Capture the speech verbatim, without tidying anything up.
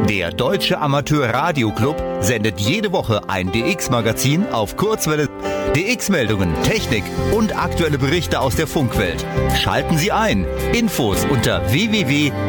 Der Deutsche Amateur Radio Club sendet jede Woche ein D X-Magazin auf Kurzwelle. D X-Meldungen, Technik und aktuelle Berichte aus der Funkwelt. Schalten Sie ein. Infos unter w w w